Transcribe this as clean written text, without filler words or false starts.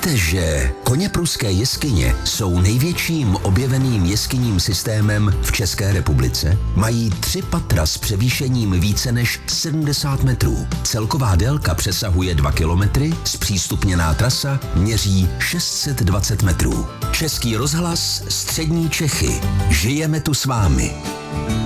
Víte, že Koněpruské jeskyně jsou největším objeveným jeskyním systémem v České republice? Mají 3 patra s převýšením více než 70 metrů. Celková délka přesahuje 2 kilometry, zpřístupněná trasa měří 620 metrů. Český rozhlas Střední Čechy. Žijeme tu s vámi.